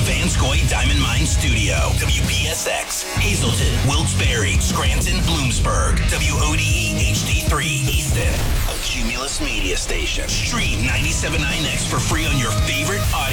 Vanscoy Diamond Mine Studio. WPSX, Hazleton, Wilkes-Barre, Scranton, Bloomsburg. WODE HD3, Easton. A Cumulus media station. Stream 97.9X for free on your favorite audio